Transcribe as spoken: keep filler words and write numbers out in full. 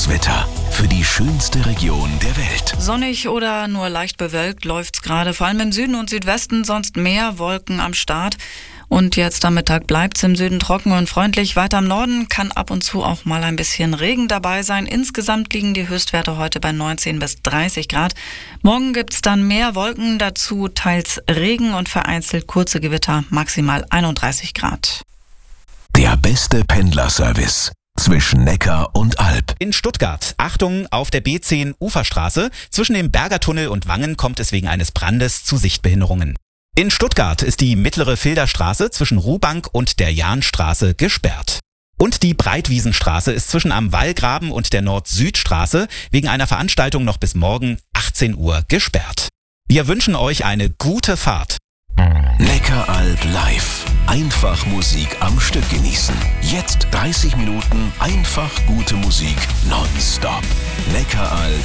Das Wetter für die schönste Region der Welt. Sonnig oder nur leicht bewölkt läuft's gerade, vor allem im Süden und Südwesten, sonst mehr Wolken am Start. Und jetzt am Mittag bleibt's im Süden trocken und freundlich. Weiter im Norden kann ab und zu auch mal ein bisschen Regen dabei sein. Insgesamt liegen die Höchstwerte heute bei neunzehn bis dreißig Grad. Morgen gibt's dann mehr Wolken, dazu teils Regen und vereinzelt kurze Gewitter, maximal einunddreißig Grad. Der beste Pendlerservice zwischen Neckar und Alb. In Stuttgart. Achtung, auf der B zehn Uferstraße. Zwischen dem Bergertunnel und Wangen kommt es wegen eines Brandes zu Sichtbehinderungen. In Stuttgart ist die mittlere Filderstraße zwischen Ruhbank und der Jahnstraße gesperrt. Und die Breitwiesenstraße ist zwischen am Wallgraben und der Nord-Süd-Straße wegen einer Veranstaltung noch bis morgen achtzehn Uhr gesperrt. Wir wünschen euch eine gute Fahrt. Neckaralb live. Einfach Musik am Stück genießen. Jetzt dreißig Minuten einfach gute Musik nonstop. Neckaralb